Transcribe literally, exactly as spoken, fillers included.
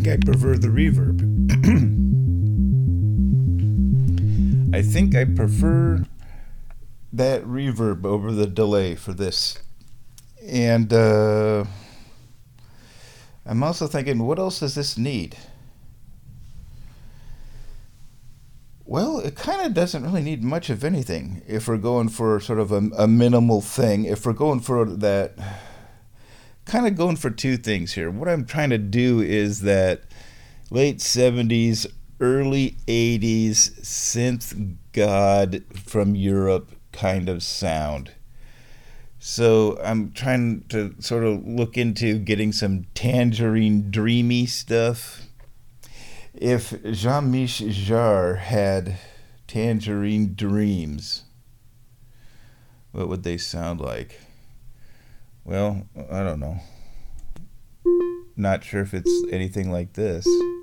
think I prefer the reverb. I think I prefer that reverb over the delay for this. And uh, I'm also thinking, what else does this need? Well, it kind of doesn't really need much of anything if we're going for sort of a, a minimal thing. If we're going for that, kind of going for two things here. What I'm trying to do is that late seventies, early eighties synth god from Europe kind of sound. So I'm trying to sort of look into getting some Tangerine Dreamy stuff. If Jean-Michel Jarre had Tangerine Dreams, what would they sound like? Well, I don't know. Not sure if it's anything like this.